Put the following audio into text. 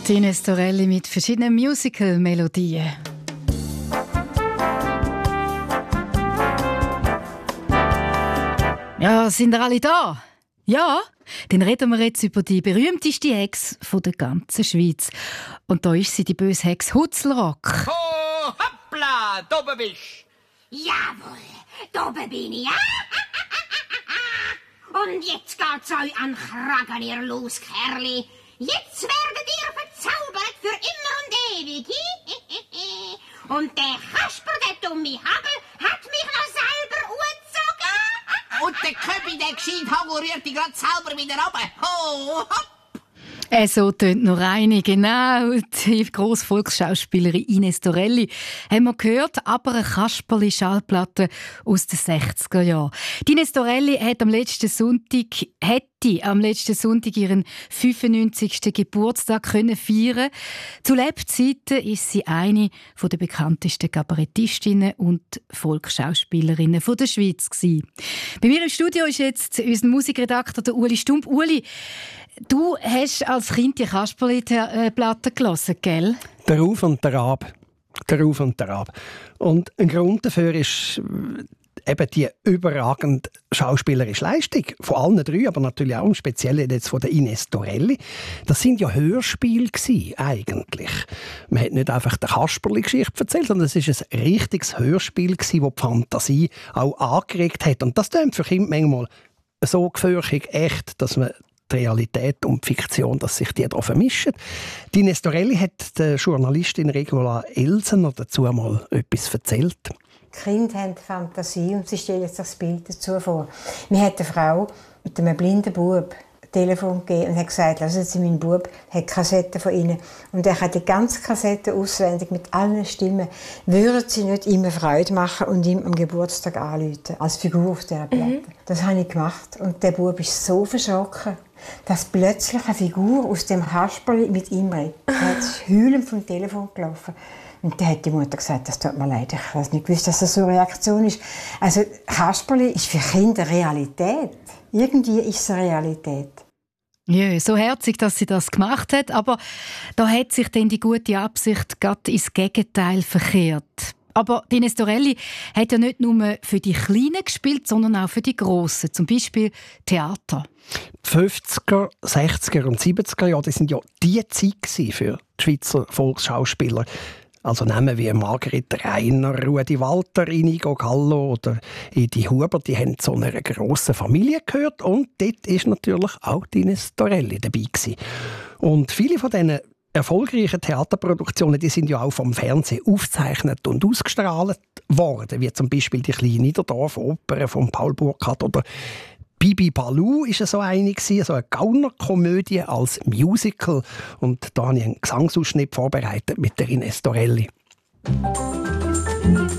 Ines Torelli mit verschiedenen Musical-Melodien. Ja, sind ihr alle da? Ja? Dann reden wir jetzt über die berühmteste Hex der ganzen Schweiz. Und da ist sie, die böse Hex Hutzelrock. Oh, hoppla, da bist du. Jawohl, da bin ich. Und jetzt geht's euch an Kragen, ihr los, Kerli. Jetzt werdet ihr verzaubert für immer und ewig. Und der Kasper, der dumme Hagel, hat mich noch selber angezogen. Und der Köbi, der gescheit Hagel, rührt dich grad selber wieder runter. Ho, hopp. So tönt noch eine, genau. Die grosse Volksschauspielerin Ines Torelli haben wir gehört, aber eine Kasperli-Schallplatte aus den 60er Jahren. Die Ines Torelli hätte am letzten Sonntag ihren 95. Geburtstag können feiern. Zu Lebzeiten ist sie eine der bekanntesten Kabarettistinnen und Volksschauspielerinnen der Schweiz gewesen. Bei mir im Studio ist jetzt unser Musikredakteur der Uli Stump. Uli, du hast als Kind die Kasperli-Platte gehört, gell? Der Auf und der Ab. Der Auf und der Ab. Und ein Grund dafür ist eben die überragende schauspielerische Leistung von allen drei, aber natürlich auch speziell jetzt von der Ines Torelli. Das sind ja Hörspiele gewesen, eigentlich. Man hat nicht einfach die Kasperli-Geschichte erzählt, sondern es ist ein richtiges Hörspiel gewesen, das die Fantasie auch angeregt hat. Und das klingt für Kinder manchmal so gefürchtig echt, dass man die Realität und die Fiktion, dass sich die da vermischen. Die Ines Torelli hat der Journalistin Regula Elsener dazu mal etwas erzählt. Die Kinder haben Fantasie und sie stellen sich das Bild dazu vor. Mir hat eine Frau mit einem blinden Bub ein Telefon gegeben und hat gesagt, lassen Sie, mein Bub hat Kassetten von Ihnen. Und er hat die ganze Kassette auswendig mit allen Stimmen. Würden Sie nicht ihm eine Freude machen und ihm am Geburtstag anrufen, als Figur auf dieser Platte? Das habe ich gemacht und der Bub ist so verschrocken, dass plötzlich eine Figur aus dem Kasperli mit ihm redet. Er ist heulend vom Telefon gelaufen. Und dann hat die Mutter gesagt, das tut mir leid, ich weiß nicht gewusst, dass das so eine Reaktion ist. Also Kasperli ist für Kinder Realität. Irgendwie ist es eine Realität. Ja, so herzig, dass sie das gemacht hat, aber da hat sich dann die gute Absicht gerade ins Gegenteil verkehrt. Aber die Ines Torelli hat ja nicht nur für die Kleinen gespielt, sondern auch für die Grossen, zum Beispiel Theater. Die 50er, 60er und 70er Jahre, das sind ja die Zeit für die Schweizer Volksschauspieler. Also Namen wie Margrit Rainer, Rudi Walter, Inigo Gallo oder Edi Huber, die haben zu einer grossen Familie gehört und dort war natürlich auch die Ines Torelli dabei gewesen. Und viele von diesen erfolgreichen Theaterproduktionen, die sind ja auch vom Fernsehen aufgezeichnet und ausgestrahlt worden, wie zum Beispiel die kleine Niederdorf-Oper von Paul Burkhardt oder Bibi Baloo war so eine Gaunerkomödie als Musical. Und da habe ich einen Gesangsausschnitt vorbereitet mit der Ines Torelli.